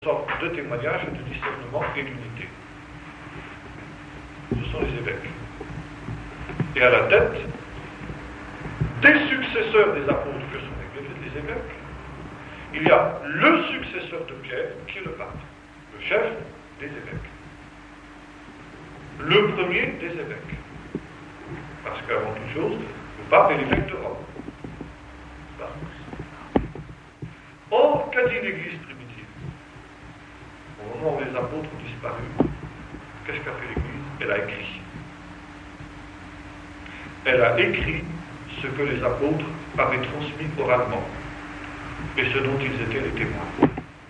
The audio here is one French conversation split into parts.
sorte de témoignage, de discernement et d'unité. Ce sont les évêques. Et à la tête des successeurs des apôtres que sont les évêques, il y a le successeur de Pierre qui est le pape, le chef des évêques, le premier des évêques. Parce qu'avant toute chose, le pape est l'évêque de Rome. Or, qu'a dit l'Église primitive? Au moment où les apôtres ont disparu, qu'est-ce qu'a fait l'Église? Elle a écrit. Elle a écrit ce que les apôtres avaient transmis oralement et ce dont ils étaient les témoins.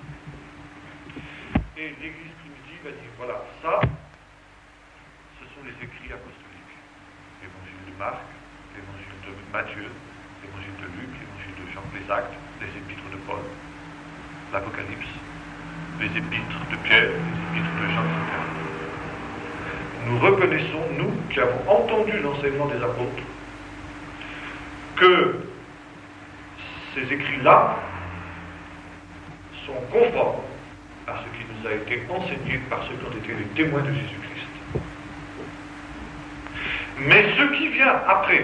Et l'Église primitive a dit, voilà, ça, ce sont les écrits apostoliques. L'évangile de Marc, l'évangile de Matthieu, l'évangile de Luc, l'évangile de Jean, les actes, les épîtres de Paul, l'Apocalypse, les épîtres de Pierre, les épîtres de Jean, etc. Nous reconnaissons, nous qui avons entendu l'enseignement des apôtres, que ces écrits-là sont conformes à ce qui nous a été enseigné par ceux qui ont été les témoins de Jésus-Christ. Mais ce qui vient après,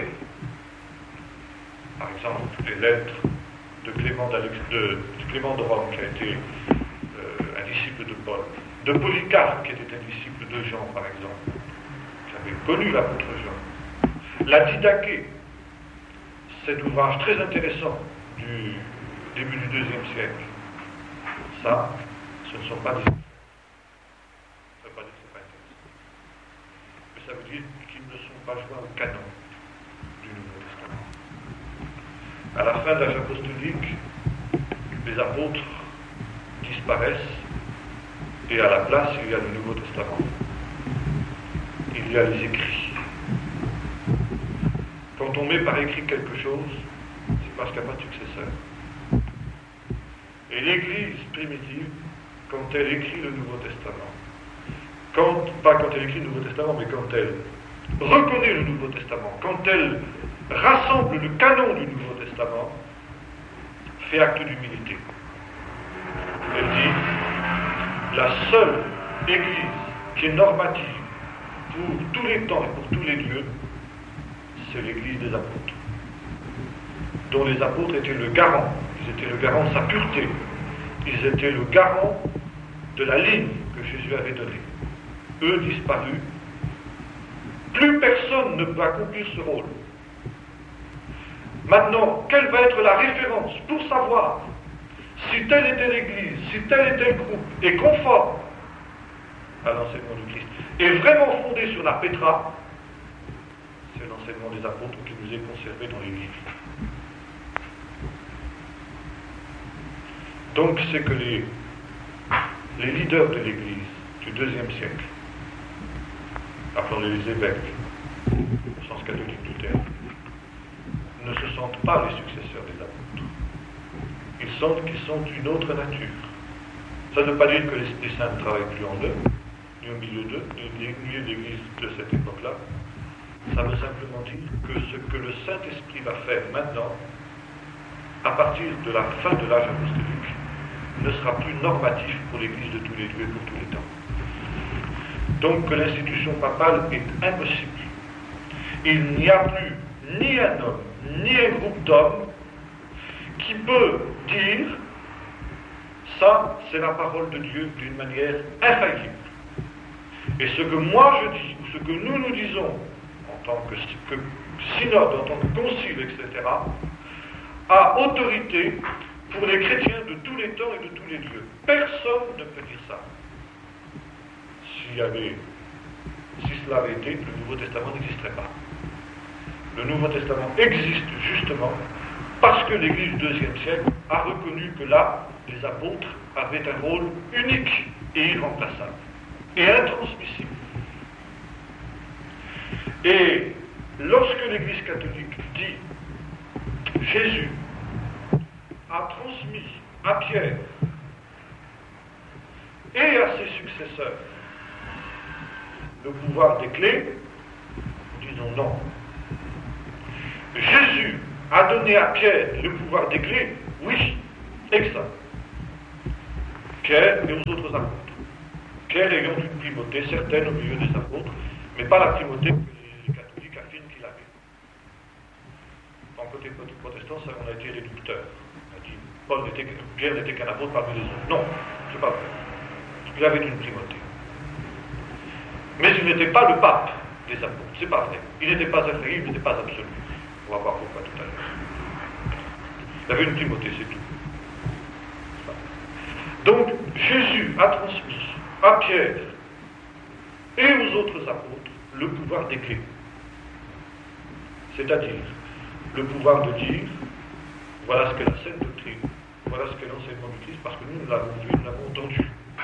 par exemple, les lettres de Clément de Rome, qui a été un disciple de Paul, de Polycarpe, qui était un disciple de Jean, par exemple, qui avait connu l'apôtre Jean, la Didaché, cet ouvrage très intéressant du début du IIe siècle, ça, ce ne sont pas des écrits. Ça ne veut pas dire que ce n'est pas intéressant. Mais ça veut dire qu'ils ne sont pas joints au canon du Nouveau Testament. À la fin de l'âge apostolique, les apôtres disparaissent et à la place, il y a le Nouveau Testament. Il y a les écrits. Quand on met par écrit quelque chose, c'est parce qu'il n'y a pas de successeur. Et l'Église primitive, quand elle écrit le Nouveau Testament, pas quand elle écrit le Nouveau Testament, mais quand elle reconnaît le Nouveau Testament, quand elle rassemble le canon du Nouveau Testament, fait acte d'humilité. Elle dit, la seule Église qui est normative pour tous les temps et pour tous les lieux, c'est l'Église des apôtres, dont les apôtres étaient le garant. Ils étaient le garant de sa pureté. Ils étaient le garant de la ligne que Jésus avait donnée. Eux disparus, plus personne ne peut accomplir ce rôle. Maintenant, quelle va être la référence pour savoir si telle était l'Église, si tel était le groupe est conforme à l'enseignement du Christ, est vraiment fondé sur la Pétra? C'est l'enseignement des apôtres qui nous est conservé dans l'Église. Donc c'est que les leaders de l'Église du IIe siècle, appelons-les les évêques, au sens catholique du terme, ne se sentent pas les successeurs des apôtres. Ils sentent qu'ils sont d'une autre nature. Ça ne veut pas dire que les saints ne travaillent plus en eux, ni au milieu d'eux, ni au milieu de l'Église de cette époque-là. Ça veut simplement dire que ce que le Saint-Esprit va faire maintenant, à partir de la fin de l'âge apostolique, ne sera plus normatif pour l'Église de tous les lieux et pour tous les temps. Donc que l'institution papale est impossible. Il n'y a plus ni un homme, ni un groupe d'hommes qui peut dire ça, c'est la parole de Dieu d'une manière infaillible. Et ce que moi je dis, ou ce que nous disons, en tant que synode, en tant que concile, etc., a autorité pour les chrétiens de tous les temps et de tous les lieux. Personne ne peut dire ça. Si cela avait été, le Nouveau Testament n'existerait pas. Le Nouveau Testament existe justement parce que l'Église du IIe siècle a reconnu que là, les apôtres avaient un rôle unique et irremplaçable et intransmissible. Et lorsque l'Église catholique dit Jésus a transmis à Pierre et à ses successeurs le pouvoir des clés, nous disons non. Jésus a donné à Pierre le pouvoir des clés, oui, exact. Pierre et aux autres apôtres. Pierre ayant une primauté certaine au milieu des apôtres, mais pas la primauté que les catholiques affirment qu'il avait. En côté protestant, ça, on a été réducteur. On a dit Pierre n'était qu'un apôtre parmi les autres. Non, c'est pas vrai. Il avait une primauté. Mais il n'était pas le pape des apôtres, c'est pas vrai. Il n'était pas infaillible, il n'était pas absolu. On va voir pourquoi tout à l'heure. Il avait une primauté, c'est tout. Donc, Jésus a transmis à Pierre et aux autres apôtres le pouvoir des clés. C'est-à-dire le pouvoir de dire voilà ce qu'est la sainte doctrine, voilà ce qu'est l'enseignement du Christ, parce que nous l'avons vu, nous l'avons entendu.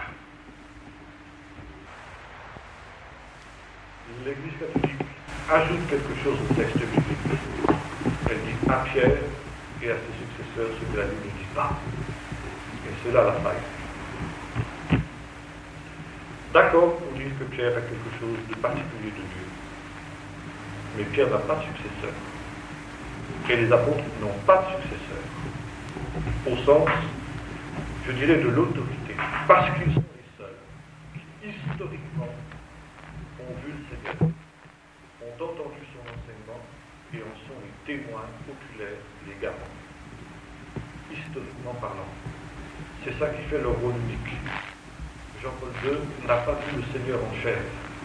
L'Église catholique ajoute quelque chose au texte biblique. Elle dit à Pierre et à ses successeurs ce que la Bible ne dit pas. Et c'est là la faille. D'accord pour dire que Pierre a quelque chose de particulier de Dieu. Mais Pierre n'a pas de successeur. Et les apôtres n'ont pas de successeur. Au sens, je dirais, de l'autorité. Parce qu'ils sont les seuls qui, historiquement, ont vu le Seigneur, ont entendu son enseignement et en sont les témoins oculaires, les garants. Historiquement parlant. C'est ça qui fait leur rôle unique. Jean-Paul II n'a pas vu le Seigneur en chair.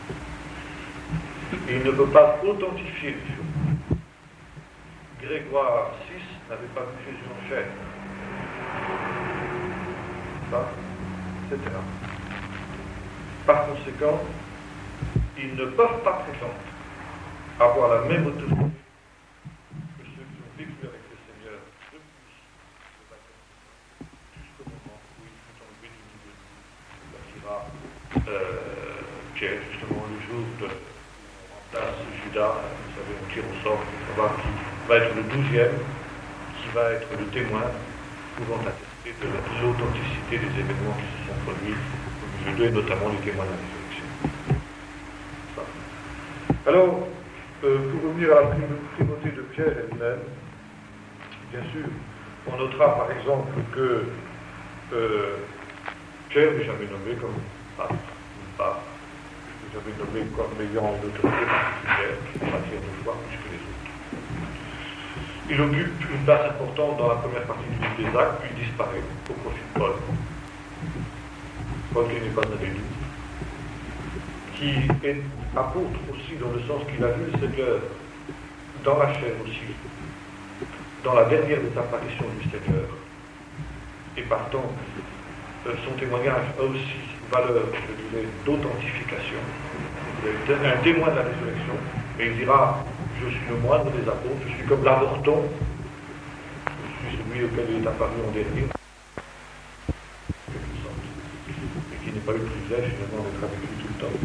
Il ne peut pas authentifier les choses. Grégoire VI n'avait pas vu Jésus en chair. Ça, etc. Par conséquent, ils ne peuvent pas prétendre avoir la même autorité que ceux qui ont vécu avec le Seigneur depuis le baptême jusqu'au moment où il fut enlevé du milieu de nous. Ça dira Pierre, justement, le jour où on remplace Judas, vous savez, on tire au sort pour savoir qui va être le 12e, qui va être le témoin pouvant attester de l'authenticité des événements qui se sont produits au milieu d'eux, et notamment les témoins de la résurrection. Alors, pour revenir à la primauté de Pierre elle-même, bien sûr, on notera par exemple que Pierre n'est jamais nommé comme pape, n'est jamais nommé comme ayant une autorité particulière qui en matière de foi plus que les autres. Il occupe une place importante dans la première partie du livre des Actes, puis il disparaît au profit de Paul. Paul qui n'est pas un élu, qui est apôtre aussi dans le sens qu'il a vu le Seigneur dans la chair aussi, dans la dernière des apparitions du Seigneur. Et partant, son témoignage a aussi valeur, je dirais, d'authentification. Il est un témoin de la résurrection, et il dira, je suis le moindre des apôtres, je suis comme l'avorton, je suis celui auquel il est apparu en dernier, en quelque sorte, et qui n'est pas eu le privilège finalement d'être avec lui tout le temps.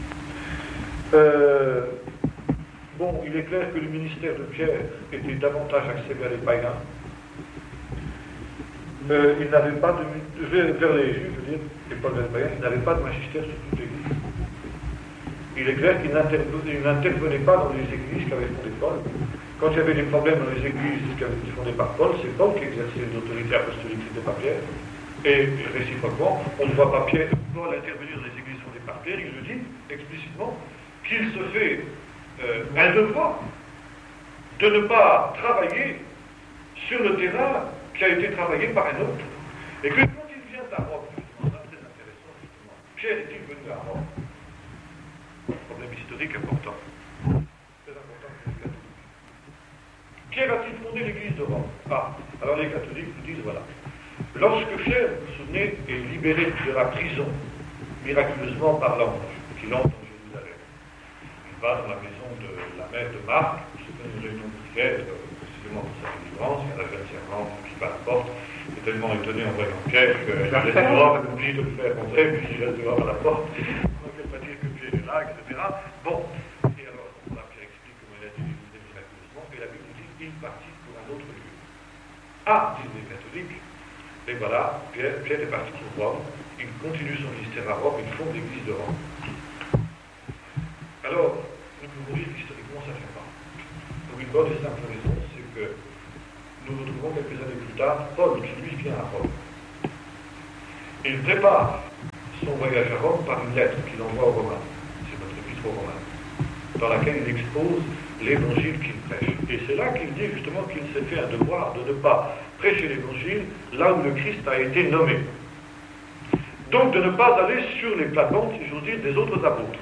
Bon, il est clair que le ministère de Pierre était davantage axé vers les païens. Il n'avait pas vers les Juifs, je veux dire, et pas vers les païens, il n'avait pas de magistère sur toute l'Église. Il est clair qu'il n'intervenait pas dans les églises qu'avait fondées Paul. Quand il y avait des problèmes dans les églises qui avaient été fondées par Paul, c'est Paul qui exerçait l'autorité apostolique, c'était pas Pierre. Et réciproquement, on ne voit pas Paul intervenir dans les églises fondées par Pierre, il le dit explicitement, qu'il se fait un devoir de ne pas travailler sur le terrain qui a été travaillé par un autre. Et que quand il vient à Rome, justement, ça c'est intéressant, justement, Pierre est-il venu à Rome? Problème historique important. Très important pour les catholiques. Pierre a-t-il fondé l'église de Rome? Alors les catholiques vous disent, voilà. Lorsque Pierre, vous vous souvenez, est libéré de la prison, miraculeusement par l'ange, qui l'entre dans Jérusalem, il va dans la maison de la mère de Marc, c'est une réunion de prière, précisément pour sa délivrance, il y a la jeune servante qui va à la porte, il est tellement étonné en voyant Pierre qu'elle laisse dehors, elle oublie de le faire rentrer, puis il reste dehors à la porte, donc elle va dire que Pierre est là, etc. Bon, et alors, Pierre explique comment il a été délivré miraculeusement, et la Bible dit qu'il partit pour un autre lieu. Disent les catholiques, et voilà, Pierre est parti pour Rome, il continue son ministère à Rome, il fonde l'église de Rome. Alors, nous pouvons dire qu'historiquement ça ne fait pas. Pour une bonne et simple raison, c'est que nous retrouvons quelques années plus tard Paul qui lui vient à Rome. Il prépare son voyage à Rome par une lettre qu'il envoie aux Romains. C'est notre épître aux Romains, dans laquelle il expose l'évangile qu'il prêche. Et c'est là qu'il dit justement qu'il s'est fait un devoir de ne pas prêcher l'évangile là où le Christ a été nommé. Donc de ne pas aller sur les plates-bandes, si j'ose dire, des autres apôtres.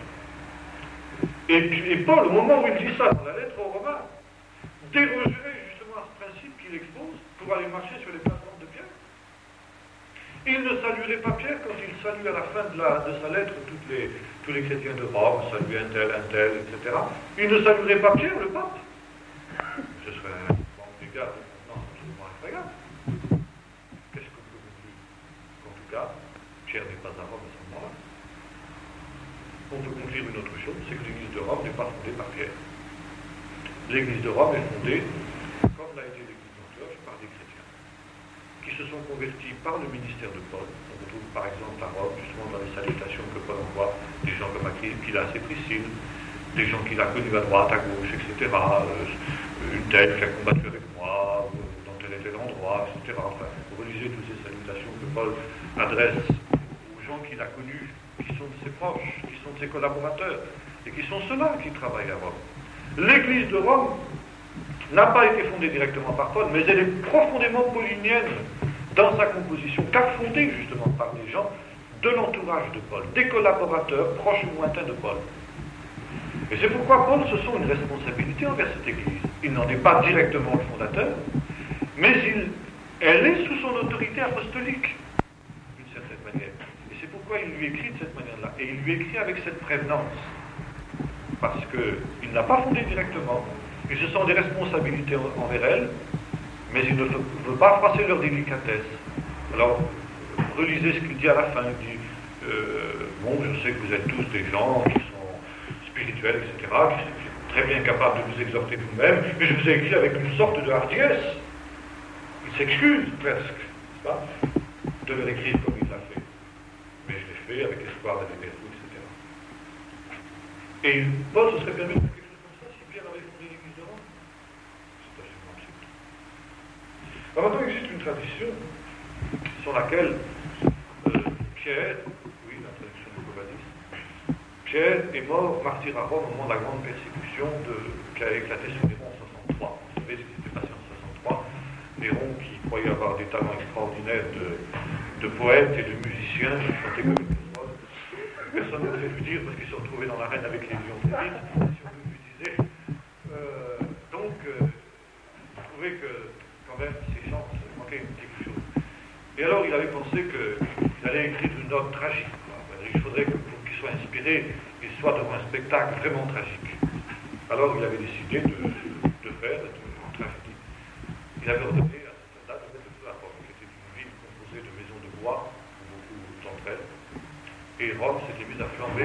Et Paul, au moment où il dit ça dans la lettre aux Romains, dérogerait justement à ce principe qu'il expose pour aller marcher sur les plates-bandes de Pierre. Il ne saluerait pas Pierre quand il salue à la fin de sa lettre tous les chrétiens de Rome, salue un tel, etc. Il ne saluerait pas Pierre, le pape. Ce serait un dégât de contenance absolument incroyable. Qu'est-ce que vous conclut? En tout cas, Pierre n'est pas à Rome à ce moment-là. On peut conclure une autre chose, c'est que l'église de Rome n'est pas fondée par Pierre. L'église de Rome est fondée, comme l'a été l'église d'Antioche, par des chrétiens qui se sont convertis par le ministère de Paul. On retrouve par exemple à Rome, justement dans les salutations que Paul envoie, des gens comme Aquilas et Priscille, des gens qu'il a connus à droite, à gauche, etc. Une telle qui a combattu avec moi, dans tel et tel endroit, etc. Enfin, vous relisez toutes ces salutations que Paul adresse aux gens qu'il a connus, qui sont de ses proches, qui sont de ses collaborateurs, et qui sont ceux-là qui travaillent à Rome. L'église de Rome n'a pas été fondée directement par Paul, mais elle est profondément paulinienne dans sa composition, car fondée justement par des gens de l'entourage de Paul, des collaborateurs proches ou lointains de Paul. Et c'est pourquoi Paul se sent une responsabilité envers cette église. Il n'en est pas directement le fondateur, mais elle est sous son autorité apostolique, d'une certaine manière. Et c'est pourquoi il lui écrit de cette manière-là. Et il lui écrit avec cette prévenance. Parce qu'il n'a pas fondé directement. Il se sent des responsabilités envers elle, mais il ne veut pas froisser leur délicatesse. Alors, relisez ce qu'il dit à la fin. Il dit, bon, je sais que vous êtes tous des gens qui sont spirituels, etc., qui sont très bien capables de vous exhorter vous-même, mais je vous ai écrit avec une sorte de hardiesse. Il s'excuse presque, n'est-ce pas, de leur écrire comme il l'a fait. Mais je l'ai fait avec espoir d'aller vers vous, etc. Et Paul se serait permis de faire quelque chose comme ça si Pierre avait fondé l'église de Rome. C'est absolument absurde. Alors maintenant, il existe une tradition sur laquelle Pierre, oui, la tradition du Covadis, Pierre est mort martyr à Rome au moment de la grande persécution qui a éclaté sur Néron en 63. Vous savez ce qui s'était passé en 63. Néron, qui croyait avoir des talents extraordinaires de poète et de musicien, qui chantait comme une casserole. Personne n'osait lui dire parce qu'il se retrouvait dans l'arène avec les lions très vite, si on lui disait. Il trouvait que quand même ses chances manquaient quelque chose. Et alors il avait pensé qu'il allait écrire une note tragique. Il faudrait que pour qu'il soit inspiré, il soit devant un spectacle vraiment tragique. Alors il avait décidé de faire une tragédie. Il avait ordonné à cette date de mettre le feu à Rome, qui était une ville composée de maisons de bois, beaucoup d'entre elles. Et Rome s'était mise à flamber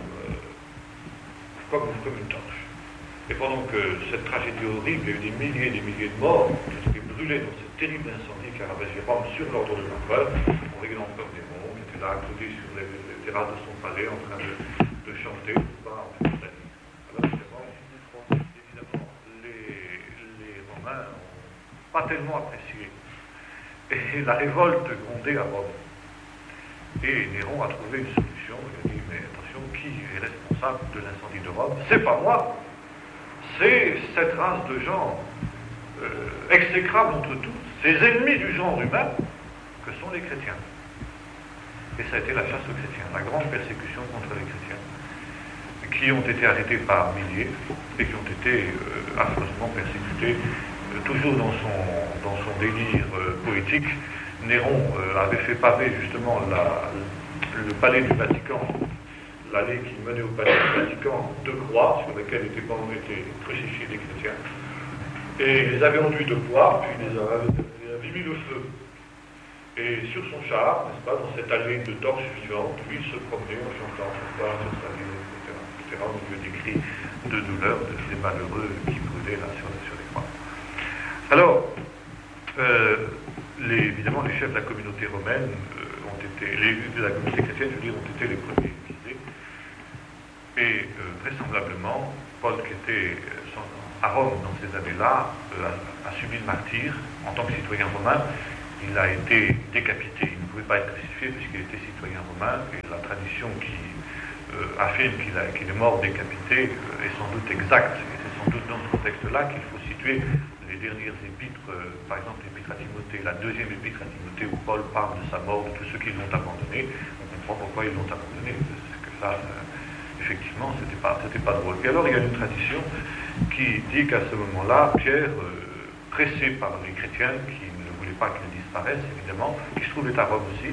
comme une torche. Et pendant que cette tragédie horrible, il y a eu des milliers et des milliers de morts qui ont été brûlés dans cette terrible incendie qui a ravagé Rome sur l'ordre de l'empereur, on voyait l'empereur Néron qui était là, accoudé sur les terrasses de son palais, en train de chanter, pas en pleine nuit. Alors évidemment, les Romains n'ont pas tellement apprécié. Et la révolte grondait à Rome. Et Néron a trouvé une solution. Il a dit, mais attention, qui est responsable de l'incendie de Rome? C'est pas moi. C'est cette race de gens exécrables entre tous, ces ennemis du genre humain que sont les chrétiens. Et ça a été la chasse aux chrétiens, la grande persécution contre les chrétiens, qui ont été arrêtés par milliers et qui ont été affreusement persécutés. Toujours dans son délire poétique, Néron avait fait paver justement le palais du Vatican, l'allée qui menait au palais du Vatican, de croix sur lesquelles étaient crucifiés des chrétiens, et il les avait enduits de poids, puis il avait mis le feu. Et sur son char, n'est-ce pas, dans cette allée de torches vivantes, lui se promenait en chantant son soir sur sa ville, etc., au milieu des cris de douleur de ces malheureux qui brûlaient là sur les croix. Alors, évidemment, les chefs de la communauté romaine de la communauté chrétienne, je veux dire, ont été les premiers visés. Et vraisemblablement, Paul, qui était à Rome dans ces années-là, a subi le martyre en tant que citoyen romain. Il a été décapité une pouvait pas être crucifié puisqu'il était citoyen romain, et la tradition qui affirme qu'il est mort décapité est sans doute exacte, et c'est sans doute dans ce contexte-là qu'il faut situer les dernières épîtres, par exemple l'épître à Timothée, la deuxième épître à Timothée où Paul parle de sa mort, de tous ceux qui l'ont abandonné. On comprend pourquoi ils l'ont abandonné, parce que ça, effectivement, c'était pas drôle. Et alors il y a une tradition qui dit qu'à ce moment-là, Pierre, pressé par les chrétiens qui ne voulaient pas qu'il disparaisse, évidemment, qui se trouvait à Rome aussi,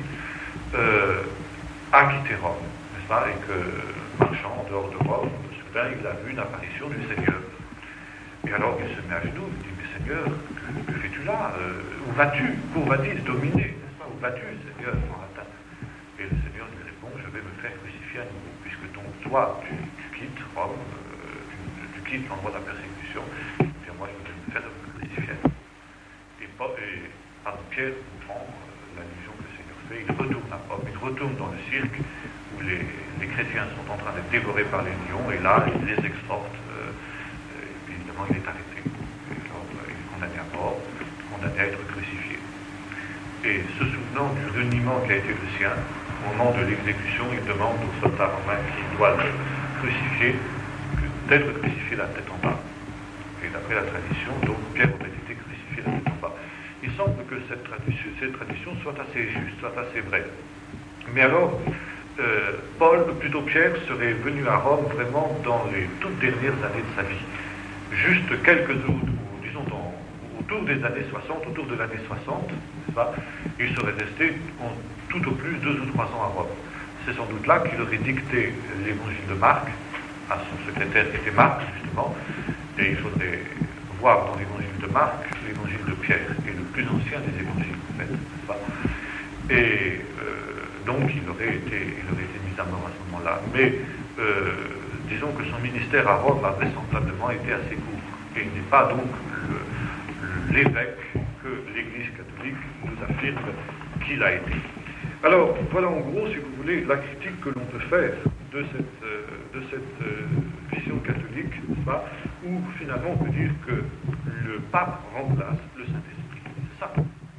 a quitté Rome, n'est-ce pas, et que, marchant en dehors de Rome, soudain, il a vu une apparition du Seigneur. Et alors il se met à genoux, il dit, mais Seigneur, que fais-tu là? Où vas-tu? Où vas-tu dominer? N'est-ce pas? Où vas-tu, Seigneur, Morata? Et le Seigneur lui répond, je vais me faire crucifier à nouveau, puisque donc toi, tu quittes Rome, tu quittes l'endroit de la persécution, et bien moi, je vais me faire crucifier à nouveau. Et Pierre comprend l'allusion que le Seigneur fait, il retourne à Rome, il retourne dans le cirque où les chrétiens sont en train d'être dévorés par les lions, et là, il les exhorte, et puis évidemment, il est arrêté. Et alors, il est condamné à mort, condamné à être crucifié. Et se souvenant du reniement qui a été le sien, au moment de l'exécution, il demande aux soldats romains qui doivent le crucifier d'être crucifié la tête en bas. Et d'après la tradition, donc, Pierre aurait été crucifié la tête en bas. Il semble que cette tradition soit assez juste, soit assez vraie. Mais alors, Pierre serait venu à Rome vraiment dans les toutes dernières années de sa vie. Juste quelques autres, disons autour des années 60, autour de l'année 60, n'est-ce pas, il serait resté tout au plus 2 ou 3 ans à Rome. C'est sans doute là qu'il aurait dicté l'évangile de Marc à son secrétaire qui était Marc, justement, et il faudrait voir dans l'évangile de Marc l'évangile de Pierre, qui est le plus ancien des évangiles, en fait, n'est-ce pas? Et donc il aurait été mis à mort à ce moment-là. Mais disons que son ministère à Rome a vraisemblablement été assez court. Et il n'est pas donc l'évêque que l'Église catholique nous affirme qu'il a été. Alors, voilà en gros, si vous voulez, la critique que l'on peut faire de cette vision catholique, n'est-ce pas, où finalement on peut dire que le pape remplace le Saint-Esprit. C'est ça.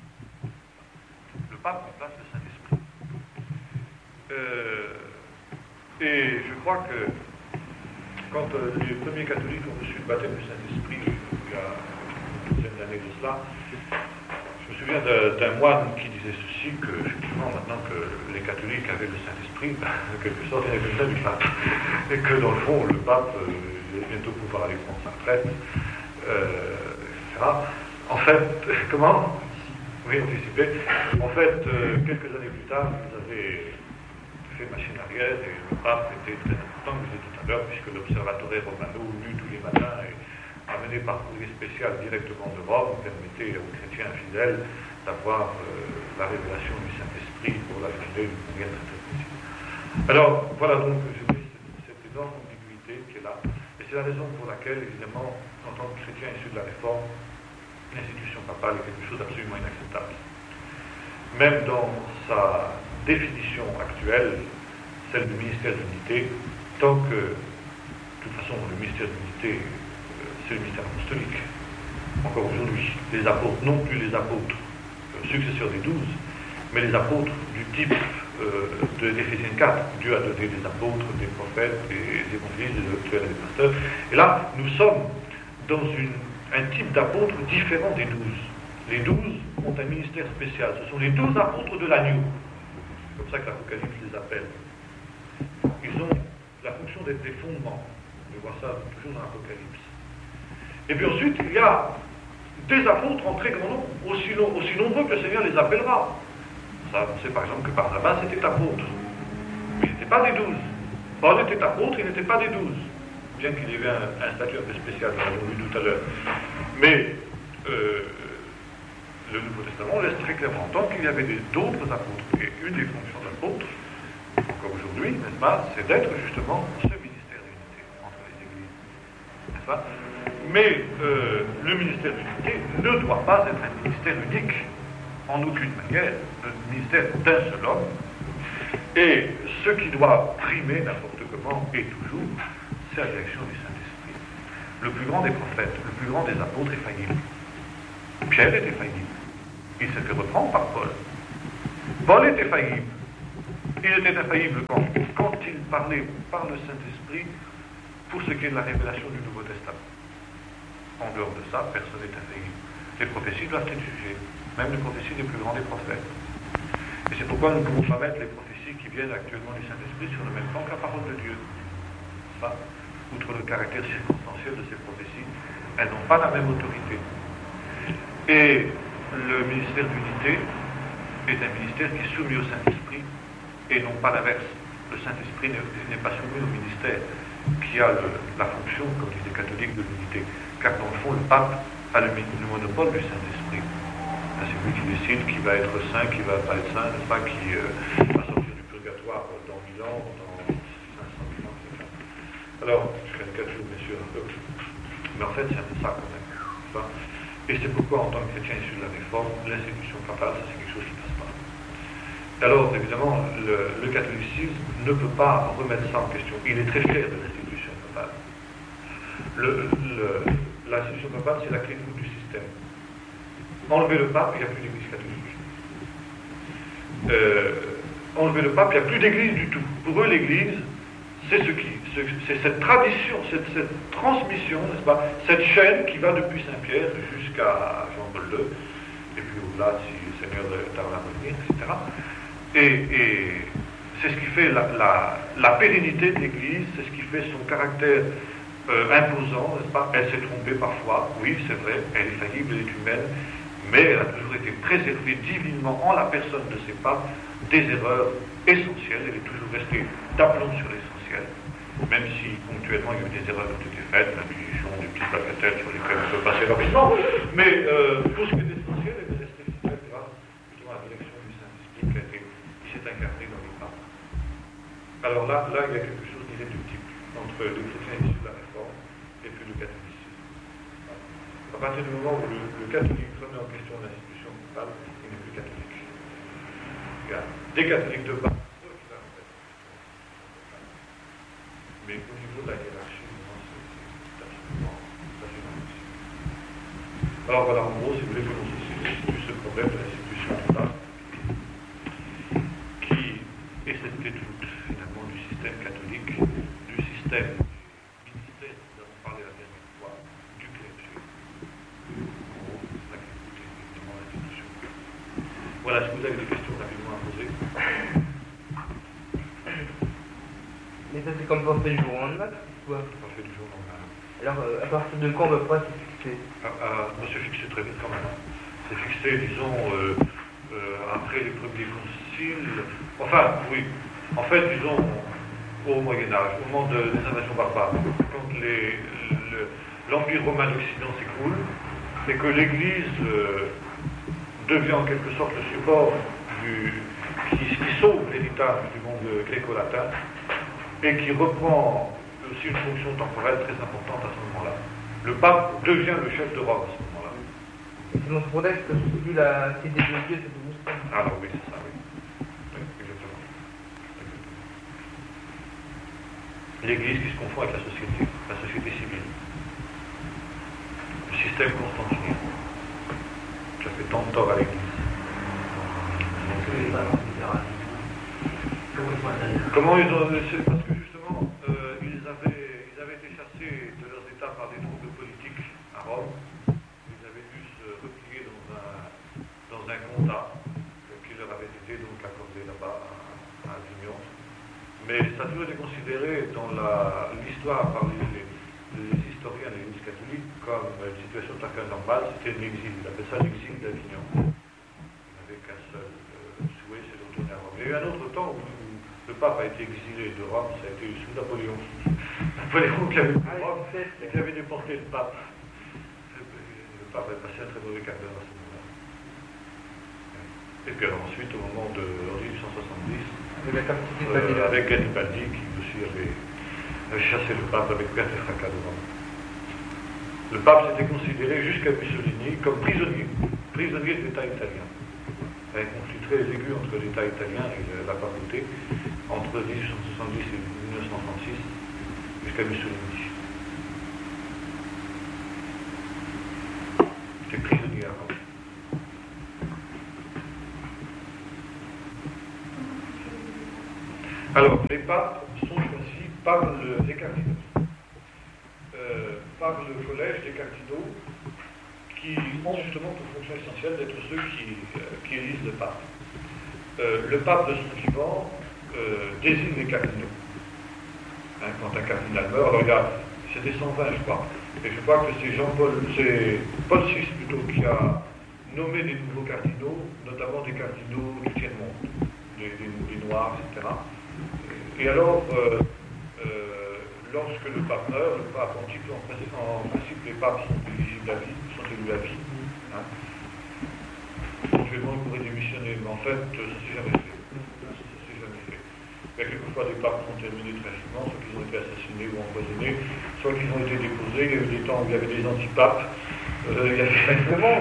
Le pape remplace le Saint-Esprit. Et je crois que quand les premiers catholiques ont reçu le baptême du Saint-Esprit, il y a une dizaine d'années de cela, je me souviens d'un moine qui disait ceci, que effectivement maintenant que les catholiques avaient le Saint-Esprit, en quelque sorte il y avait besoin du pape, et que dans le fond le pape allait bientôt pouvoir aller prendre sa retraite, etc. En fait, comment? Oui, anticipé. En fait, quelques années plus tard, vous avez fait machine arrière, et le pape était très important, je vous ai dit tout à l'heure, puisque l'Observatore Romano, lu tous les matins, et amené par courrier spécial directement de Rome, permettait aux chrétiens fidèles d'avoir la révélation du Saint-Esprit pour la journée d'une manière très très précise. Alors, voilà donc, je dis, cette énorme ambiguïté qui est là, et c'est la raison pour laquelle, évidemment, en tant que chrétien issu de la Réforme, l'institution papale est quelque chose d'absolument inacceptable. Même dans sa définition actuelle, celle du ministère d'unité, tant que, de toute façon, le ministère d'unité, c'est le ministère apostolique. Encore aujourd'hui, les apôtres, non plus les apôtres successeurs des 12, mais les apôtres du type de d'Éphésiens 4. Dieu a donné des apôtres, des prophètes, des évangélistes, des docteurs et des pasteurs. Et là, nous sommes dans un type d'apôtres différent des 12. Les 12 ont un ministère spécial. Ce sont les 12 apôtres de l'agneau. C'est comme ça que l'Apocalypse les appelle. Ils ont la fonction d'être des fondements. On voit ça toujours dans l'Apocalypse. Et puis ensuite, il y a des apôtres en très grand nombre, aussi nombreux que le Seigneur les appellera. Ça, on sait par exemple que Barnabas était apôtre. Mais il n'était pas des 12. Paul était apôtre, il n'était pas des 12. Bien qu'il y ait un statut un peu spécial, nous l'avons vu tout à l'heure. Mais le Nouveau Testament laisse très clairement entendre qu'il y avait d'autres apôtres. Et une des fonctions d'apôtre, encore aujourd'hui, n'est-ce pas, c'est d'être justement ce ministère d'unité entre les églises. N'est-ce pas? Mais le ministère d'unité ne doit pas être un ministère unique, en aucune manière, le ministère d'un seul homme. Et ce qui doit primer n'importe comment et toujours, c'est la direction du Saint-Esprit. Le plus grand des prophètes, le plus grand des apôtres est faillible. Pierre était faillible. Il s'est fait reprendre par Paul. Paul était faillible. Il était infaillible quand il parlait par le Saint-Esprit pour ce qui est de la révélation du Nouveau Testament. En dehors de ça, personne n'est infaillible. Les prophéties doivent être jugées, même les prophéties des plus grands des prophètes. Et c'est pourquoi nous ne pouvons pas mettre les prophéties qui viennent actuellement du Saint-Esprit sur le même plan que la parole de Dieu. Ça, outre le caractère circonstanciel de ces prophéties, elles n'ont pas la même autorité. Et le ministère d'unité est un ministère qui est soumis au Saint-Esprit et non pas l'inverse. Le Saint-Esprit n'est pas soumis au ministère qui a la fonction, comme disent les catholiques, de l'unité. Car dans le fond, le pape a le monopole du Saint-Esprit. C'est lui qui décide qui va être saint, qui va pas être saint, n'est-ce pas, qui va sortir du purgatoire dans 1000 ans, dans 500 ans, etc. Alors, je caricature bien sûr un peu, mais en fait c'est un peu ça quand même. N'est-ce pas. Et c'est pourquoi en tant que chrétien issu de la Réforme, l'institution papale, ça c'est quelque chose qui ne passe pas. Alors évidemment, le catholicisme ne peut pas remettre ça en question. Il est très fier de l'institution papale. L'institution papale, c'est la clé de voûte du système. Enlever le pape, il n'y a plus d'église catholique. Enlever le pape, il n'y a plus d'église du tout. Pour eux, l'église, c'est c'est cette tradition, cette transmission, n'est-ce pas, cette chaîne qui va depuis Saint-Pierre jusqu'à Jean-Paul II, et puis au-delà, si le Seigneur tarde à revenir, etc. Et c'est ce qui fait la pérennité de l'église, c'est ce qui fait son caractère imposant, n'est-ce pas. Elle s'est trompée parfois, oui, c'est vrai, elle est faillible, elle est humaine, mais elle a toujours été préservée divinement en la personne de ses papes des erreurs essentielles. Elle est toujours restée d'aplomb sur l'essentiel, même si ponctuellement il y a eu des erreurs qui ont été faites, l'abolition des petites bagatelles sur lesquelles on peut passer rapidement, mais pour ce qui est essentiel, elle est restée fidèle grâce justement à la direction du Saint-Esprit qui s'est incarné dans les papes. Alors là, il y a quelque chose d'irréductible entre les chrétiens issus de la Réforme et puis le catholicisme. À partir du moment où le catholique remet en question l'institution papale, il n'est plus catholique. Il y a des catholiques de base qui la remettent. Mais au niveau de la hiérarchie, c'est absolument impossible. Alors voilà, en gros, si vous voulez que l'on se situe ce problème de l'institution papale, qui est cette clé de voûte, finalement, du système catholique, du système du ministère, nous avons parlé la dernière fois, du clergé. Voilà, est-ce que vous avez des questions rapidement à poser? Mais ça c'est comme pas fait du jour au lendemain, quoi. Pas fait du jour au lendemain. Alors à partir de quand on va pouvoir se fixer? C'est fixé très vite quand même. C'est fixé, disons, après les premiers conciles. Enfin, oui. En fait, disons, au Moyen-Âge, au moment des invasions barbares, quand l'Empire romain d'Occident s'écroule, et que l'Église devient en quelque sorte le support qui sauve l'héritage du monde gréco-latin, et qui reprend aussi une fonction temporelle très importante à ce moment-là. Le pape devient le chef de Rome à ce moment-là. C'est dans ce contexte que se situe la cité de Dieu, c'est tout ça. Ah oui, c'est ça, oui. Oui, exactement. L'Église qui se confond avec la société civile. Le système constantinien. Ça fait tant de tort à l'Église. Comment ils ont... Parce que justement, ils avaient été chassés de leurs États par des troubles politiques à Rome. Ils avaient dû se replier dans un comtat qui leur avait été donc accordé là-bas à Avignon. Mais ça a toujours été considéré dans l'histoire par les historiens de l'Église catholique comme une situation tout à fait normale. C'était l'exil. Ils appelaient ça l'exil d'Avignon. Il n'avait qu'un seul souhait, c'est de retourner à Rome. Il y a eu un autre temps où le pape a été exilé de Rome, ça a été sous Napoléon. Napoléon qui avait pris Rome et qui avait déporté le pape. Le pape a passé un très mauvais quart d'heure à ce moment-là. Et puis alors ensuite, au moment de 1870, avec Garibaldi, qui aussi avait chassé le pape avec perte et fracas de Rome. Le pape s'était considéré jusqu'à Mussolini comme prisonnier de l'État italien. Il y a un conflit très aigu entre l'État italien et la papauté entre 1870 et 1936 jusqu'à Mussolini. Il était prisonnier à Rome. Alors, les papes sont choisis par les cardinaux, par le collège des cardinaux, qui ont justement pour fonction essentielle d'être ceux qui élisent le pape. Le pape de son vivant désigne les cardinaux. Hein, quand un cardinal meurt, alors c'était 120 je crois, et je crois que c'est Paul VI plutôt qui a nommé des nouveaux cardinaux, notamment des cardinaux du tiers-monde, des Noirs, etc. Et alors, lorsque le pape meurt, le pape antique, en principe les papes sont éligibles à vie, sont élus à vie. Hein. Éventuellement, ils pourraient démissionner, mais en fait, ça ne s'est jamais fait. Il y a quelquefois des papes qui ont terminé tragiquement, soit qu'ils ont été assassinés ou empoisonnés, soit qu'ils ont été déposés. Il y a eu des temps où il y avait des antipapes. Alors, il y avait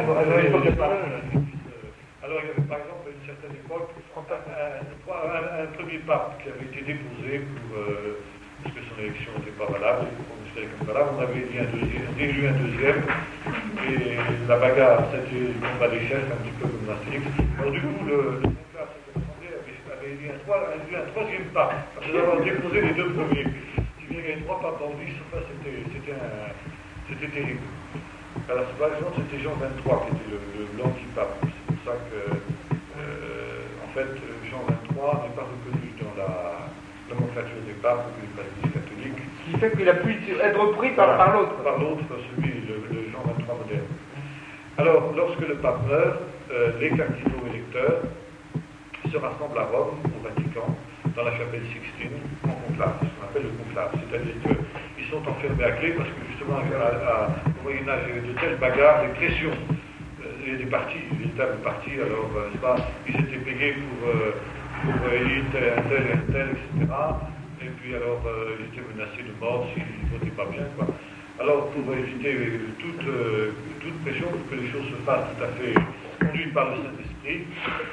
par exemple à une certaine époque un premier pape qui avait été déposé parce que son élection n'était pas valable, considéré comme valable. On avait élu un deuxième, et la bagarre, c'était le combat des chefs, un petit peu comme l'Astérix. Alors du coup, le conclave avait élu un troisième pape, après avoir déposé les deux premiers. Il y avait 3 papes en vie, enfin, c'était terrible. Alors, par exemple, c'était Jean XXIII qui était l'antipape. C'est pour ça que, en fait, Jean XXIII n'est pas reconnu dans la nomenclature des papes ou de l'Église catholique. Ce qui fait qu'il a pu être repris par l'autre. Par l'autre, le Jean XXIII moderne. Alors, lorsque le pape meurt, les cardinaux électeurs se rassemblent à Rome, au Vatican, dans la chapelle Sixtine, en conclave, ce qu'on appelle le conclave. C'est-à-dire qu'ils sont enfermés à clé parce que justement, au Moyen-Âge, il y avait de telles bagarres, des pressions, et des partis, des véritables partis, alors, ils étaient payés pour élire un tel, etc. Et puis alors, ils étaient menacés de mort s'ils ne votaient pas bien, quoi. Alors, pour éviter toute pression, pour que les choses se fassent tout à fait conduites par le Saint-Esprit,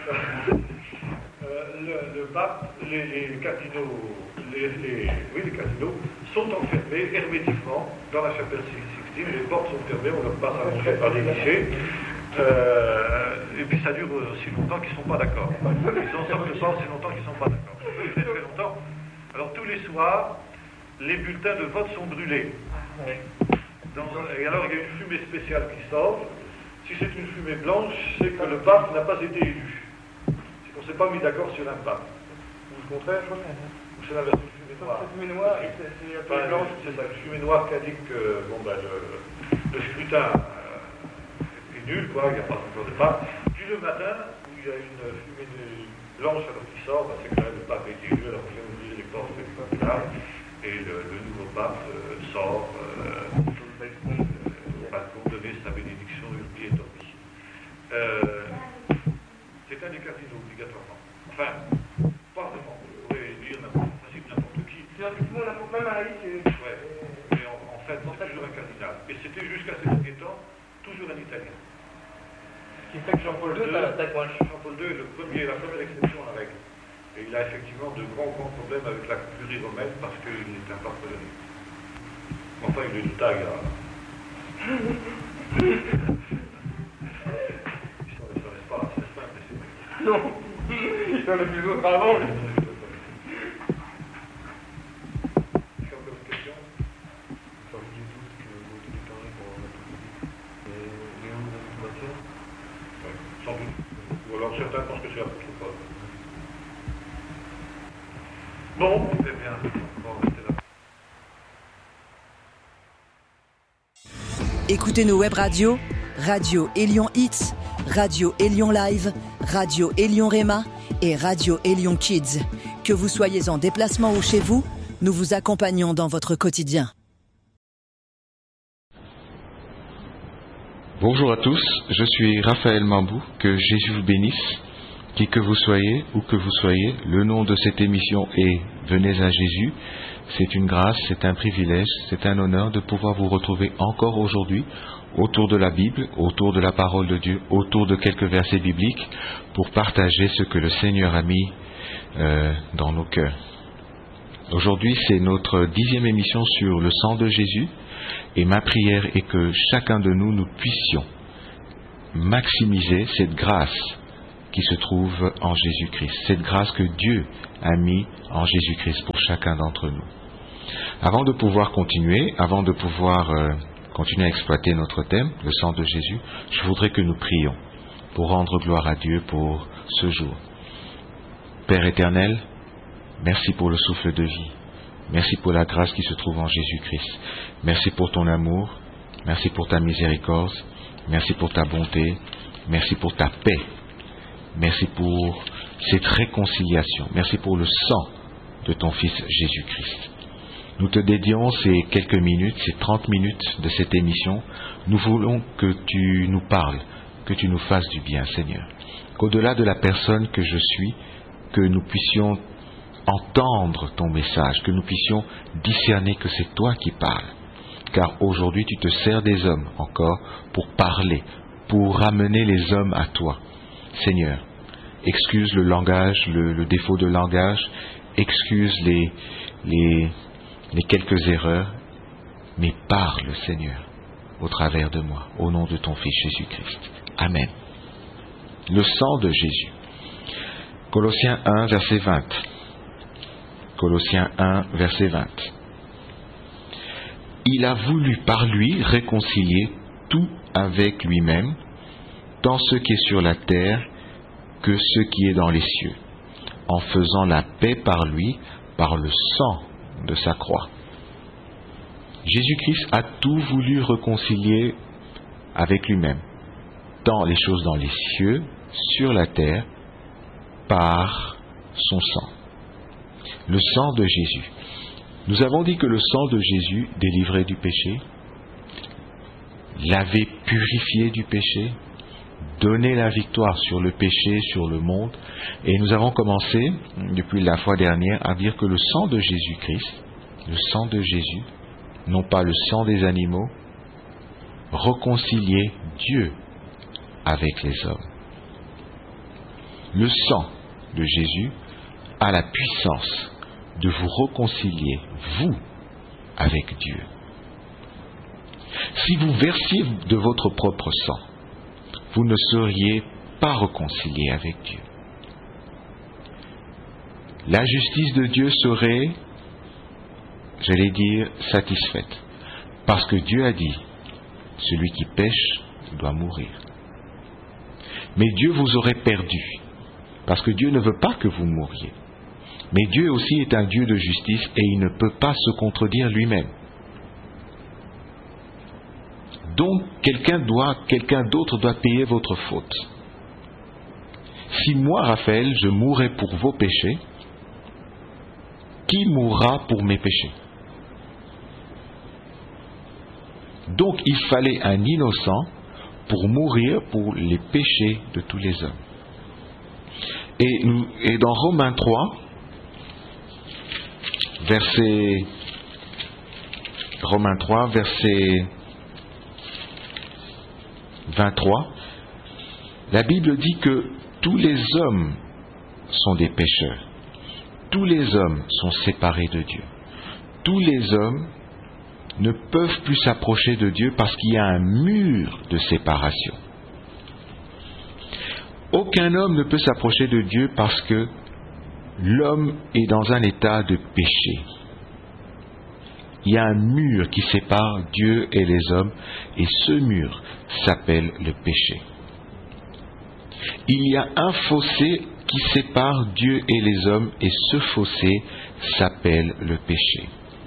le pape, les cardinaux sont enfermés hermétiquement dans la chapelle Sixtine. Les portes sont fermées, on leur passe à manger par des guichets. Et puis ça dure aussi longtemps qu'ils ne sont pas d'accord. Ils en sortent pas aussi longtemps qu'ils ne sont pas d'accord. Ça peut durer très longtemps. Alors tous les soirs, les bulletins de vote sont brûlés. Et alors il y a une fumée spéciale qui sort. Si c'est une fumée blanche, c'est que le pape n'a pas été élu. C'est qu'on ne s'est pas mis d'accord sur un pape. Ou le contraire, ou c'est la version fumée noire. Cette fumée noire, c'est blanche. C'est ça, une fumée noire qui indique que le scrutin est nul, quoi, il n'y a pas encore de pape. Puis le matin, où il y a une fumée blanche alors qui sort, c'est que le pape est élu, alors on vient ouvrir les portes du conclave, et le nouveau pape sort au balcon donner sa bénédiction Urbi et Orbi. C'est un des cardinaux, obligatoirement. Enfin, pas vraiment, on pourrait dire n'importe qui. Théoriquement, même à la liste. Ouais, mais en fait, c'est toujours un cardinal. Et c'était jusqu'à ces derniers temps, toujours un Italien. Ce qui fait que Jean-Paul II a la tête moche. Jean-Paul II est la première exception à la règle. Et il a effectivement de grands problèmes avec la curie romaine parce qu'il est un pape polonais. Enfin, il est de taille. Il ne se laisse pas impressionner. Non, il en a plus d'autres avant. Ou alors certains pensent que c'est l'apôtre Paul. Bon, eh bien, on va rester là. Écoutez nos web radios, Radio Élion Hits, Radio Élion Live, Radio Élion Réma et Radio Élion Kids. Que vous soyez en déplacement ou chez vous, nous vous accompagnons dans votre quotidien. Bonjour à tous, je suis Raphaël Mambou, que Jésus vous bénisse, qui que vous soyez, où que vous soyez, le nom de cette émission est Venez à Jésus. C'est une grâce, c'est un privilège, c'est un honneur de pouvoir vous retrouver encore aujourd'hui autour de la Bible, autour de la parole de Dieu, autour de quelques versets bibliques pour partager ce que le Seigneur a mis dans nos cœurs. Aujourd'hui, c'est notre 10e émission sur le sang de Jésus. Et ma prière est que chacun de nous puissions maximiser cette grâce qui se trouve en Jésus-Christ. Cette grâce que Dieu a mis en Jésus-Christ pour chacun d'entre nous. Avant de pouvoir continuer, continuer à exploiter notre thème, le sang de Jésus, je voudrais que nous prions pour rendre gloire à Dieu pour ce jour. Père éternel, merci pour le souffle de vie. Merci pour la grâce qui se trouve en Jésus-Christ. Merci pour ton amour. Merci pour ta miséricorde. Merci pour ta bonté. Merci pour ta paix. Merci pour cette réconciliation. Merci pour le sang de ton Fils Jésus-Christ. Nous te dédions ces quelques minutes, ces 30 minutes de cette émission. Nous voulons que tu nous parles, que tu nous fasses du bien, Seigneur. Qu'au-delà de la personne que je suis, que nous puissions entendre ton message, que nous puissions discerner que c'est toi qui parles. Car aujourd'hui, tu te sers des hommes encore pour parler, pour ramener les hommes à toi. Seigneur, excuse le langage, le défaut de langage, excuse les quelques erreurs, mais parle, Seigneur, au travers de moi, au nom de ton Fils Jésus-Christ. Amen. Le sang de Jésus. Colossiens 1, verset 20. Colossiens 1, verset 20. Il a voulu par lui réconcilier tout avec lui-même, tant ce qui est sur la terre que ce qui est dans les cieux, en faisant la paix par lui, par le sang de sa croix. Jésus-Christ a tout voulu réconcilier avec lui-même, tant les choses dans les cieux, sur la terre, par son sang. Le sang de Jésus. Nous avons dit que le sang de Jésus délivrait du péché, l'avait purifié du péché, donnait la victoire sur le péché, sur le monde. Et nous avons commencé, depuis la fois dernière, à dire que le sang de Jésus-Christ, le sang de Jésus, non pas le sang des animaux, réconciliait Dieu avec les hommes. Le sang de Jésus a la puissance de vous réconcilier, vous, avec Dieu. Si vous versiez de votre propre sang, vous ne seriez pas réconcilié avec Dieu. La justice de Dieu serait, j'allais dire, satisfaite. Parce que Dieu a dit, celui qui pêche doit mourir. Mais Dieu vous aurait perdu. Parce que Dieu ne veut pas que vous mouriez. Mais Dieu aussi est un Dieu de justice et il ne peut pas se contredire lui-même. Donc, quelqu'un d'autre doit payer votre faute. Si moi, Raphaël, je mourrais pour vos péchés, qui mourra pour mes péchés? Donc, il fallait un innocent pour mourir pour les péchés de tous les hommes. Et dans Romains 3, verset 23, la Bible dit que tous les hommes sont des pécheurs. Tous les hommes sont séparés de Dieu. Tous les hommes ne peuvent plus s'approcher de Dieu parce qu'il y a un mur de séparation. Aucun homme ne peut s'approcher de Dieu parce que l'homme est dans un état de péché. Il y a un mur qui sépare Dieu et les hommes, et ce mur s'appelle le péché. Il y a un fossé qui sépare Dieu et les hommes, et ce fossé s'appelle le péché.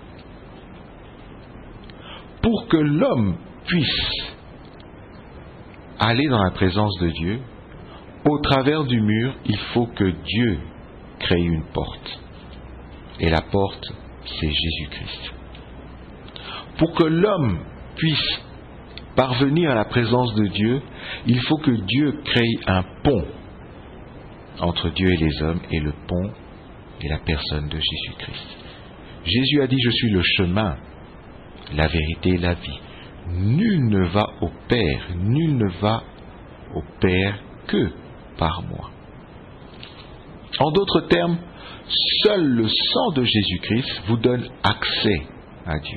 Pour que l'homme puisse aller dans la présence de Dieu, au travers du mur, il faut que Dieu crée une porte. Et la porte, c'est Jésus-Christ. Pour que l'homme puisse parvenir à la présence de Dieu, il faut que Dieu crée un pont entre Dieu et les hommes, et le pont est la personne de Jésus-Christ. Jésus a dit, je suis le chemin, la vérité et la vie. Nul ne va au Père que par moi. En d'autres termes, seul le sang de Jésus-Christ vous donne accès à Dieu.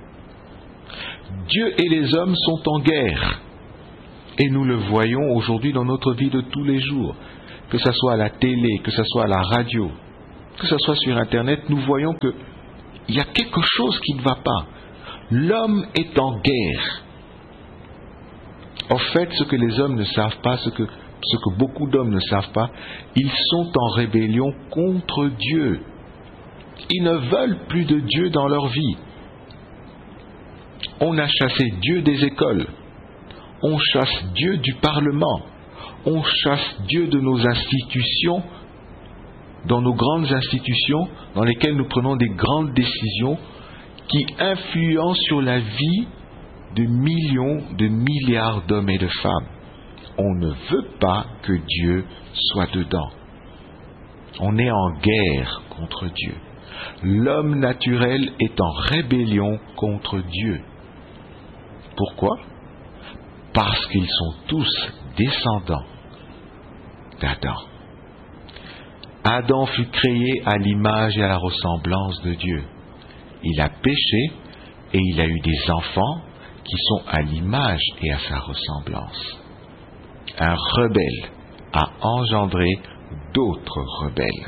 Dieu et les hommes sont en guerre. Et nous le voyons aujourd'hui dans notre vie de tous les jours. que ce soit à la télé, que ce soit à la radio, que ce soit sur Internet, nous voyons qu'il y a quelque chose qui ne va pas. L'homme est en guerre. En fait, ce que les hommes ne savent pas, ce que beaucoup d'hommes ne savent pas, ils sont en rébellion contre Dieu. Ils ne veulent plus de Dieu dans leur vie. On a chassé Dieu des écoles. On chasse Dieu du Parlement. On chasse Dieu de nos institutions, dans nos grandes institutions, dans lesquelles nous prenons des grandes décisions qui influencent sur la vie de millions, de milliards d'hommes et de femmes. On ne veut pas que Dieu soit dedans. On est en guerre contre Dieu. L'homme naturel est en rébellion contre Dieu. Pourquoi? Parce qu'ils sont tous descendants d'Adam. Adam fut créé à l'image et à la ressemblance de Dieu. Il a péché et il a eu des enfants qui sont à l'image et à sa ressemblance. Un rebelle a engendré d'autres rebelles.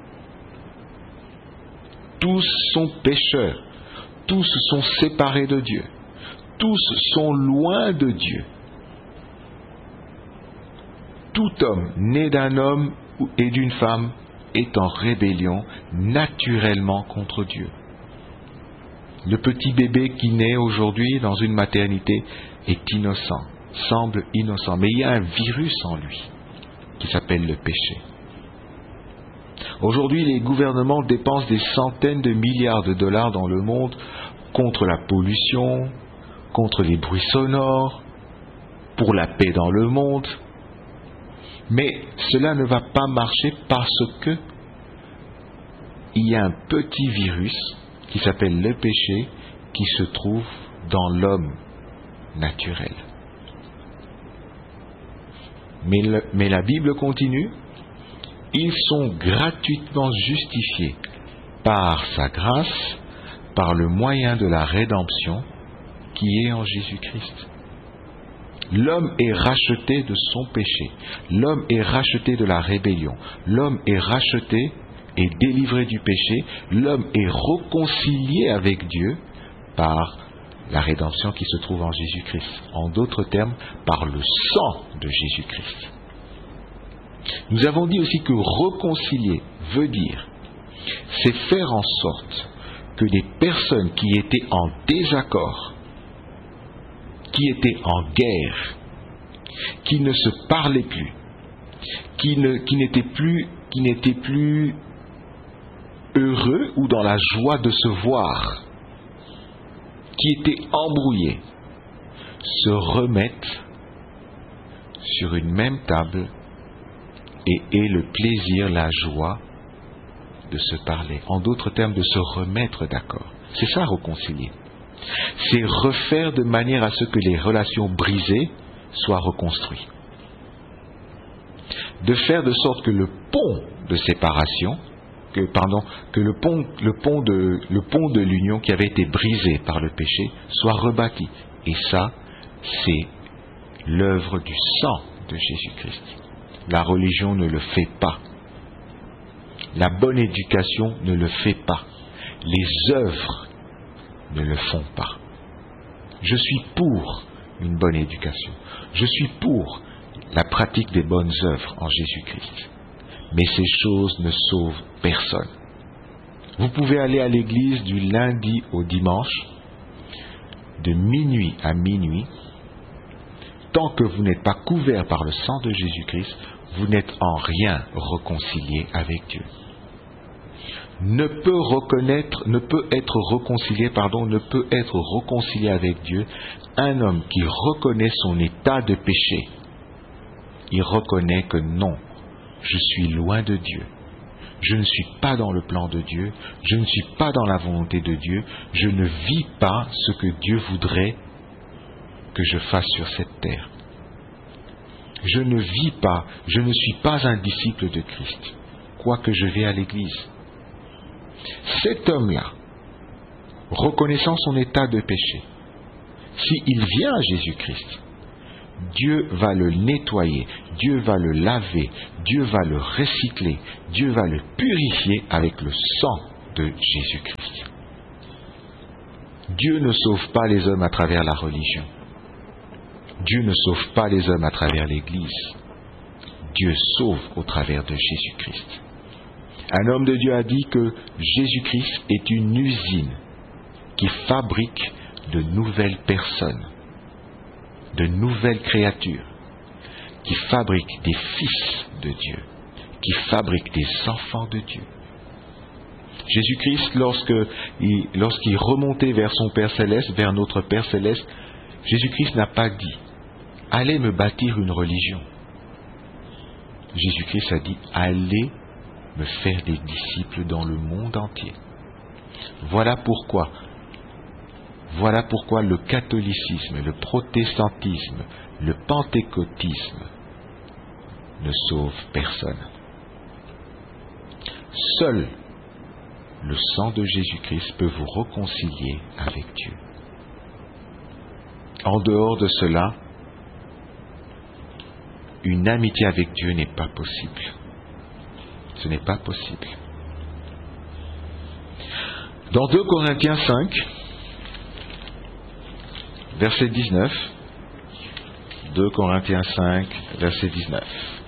Tous sont pécheurs, tous sont séparés de Dieu, tous sont loin de Dieu. Tout homme né d'un homme et d'une femme est en rébellion naturellement contre Dieu. Le petit bébé qui naît aujourd'hui dans une maternité est innocent, semble innocent, mais il y a un virus en lui qui s'appelle le péché. Aujourd'hui, les gouvernements dépensent des centaines de milliards de dollars dans le monde contre la pollution, contre les bruits sonores, pour la paix dans le monde. Mais cela ne va pas marcher parce que il y a un petit virus qui s'appelle le péché qui se trouve dans l'homme naturel. Mais la Bible continue. Ils sont gratuitement justifiés par sa grâce, par le moyen de la rédemption qui est en Jésus-Christ. L'homme est racheté de son péché. L'homme est racheté de la rébellion. L'homme est racheté et délivré du péché. L'homme est réconcilié avec Dieu par la rédemption qui se trouve en Jésus-Christ. En d'autres termes, par le sang de Jésus-Christ. Nous avons dit aussi que réconcilier veut dire, c'est faire en sorte que des personnes qui étaient en désaccord, qui étaient en guerre, qui ne se parlaient plus, qui n'étaient plus heureux ou dans la joie de se voir, qui étaient embrouillés, se remettent sur une même table et aient le plaisir, la joie de se parler. En d'autres termes, de se remettre d'accord. C'est ça, réconcilier. C'est refaire de manière à ce que les relations brisées soient reconstruites. De faire de sorte que le pont de séparation, que le pont de l'union qui avait été brisé par le péché soit rebâti. Et ça, c'est l'œuvre du sang de Jésus-Christ. La religion ne le fait pas. La bonne éducation ne le fait pas. Les œuvres ne le font pas. Je suis pour une bonne éducation. Je suis pour la pratique des bonnes œuvres en Jésus-Christ. Mais ces choses ne sauvent personne. Vous pouvez aller à l'église du lundi au dimanche, de minuit à minuit. Tant que vous n'êtes pas couvert par le sang de Jésus-Christ, vous n'êtes en rien réconcilié avec Dieu. Ne peut être réconcilié avec Dieu un homme qui reconnaît son état de péché. Il reconnaît que non, je suis loin de Dieu. Je ne suis pas dans le plan de Dieu. Je ne suis pas dans la volonté de Dieu. Je ne vis pas ce que Dieu voudrait que je fasse sur cette terre. Je ne vis pas, je ne suis pas un disciple de Christ, quoique je vais à l'église. Cet homme-là, reconnaissant son état de péché, s'il vient à Jésus-Christ, Dieu va le nettoyer, Dieu va le laver, Dieu va le recycler, Dieu va le purifier avec le sang de Jésus-Christ. Dieu ne sauve pas les hommes à travers la religion. Dieu ne sauve pas les hommes à travers l'Église. Dieu sauve au travers de Jésus-Christ. Un homme de Dieu a dit que Jésus-Christ est une usine qui fabrique de nouvelles personnes, de nouvelles créatures, qui fabrique des fils de Dieu, qui fabrique des enfants de Dieu. Jésus-Christ, lorsqu'il remontait vers son Père Céleste, vers notre Père Céleste, Jésus-Christ n'a pas dit « Allez me bâtir une religion ». Jésus-Christ a dit « Allez me faire des disciples dans le monde entier ». Voilà pourquoi le catholicisme, le protestantisme, le pentecôtisme ne sauvent personne. Seul le sang de Jésus-Christ peut vous réconcilier avec Dieu. En dehors de cela, une amitié avec Dieu n'est pas possible. Ce n'est pas possible. Dans 2 Corinthiens 5, verset 19, 2 Corinthiens 5, verset 19.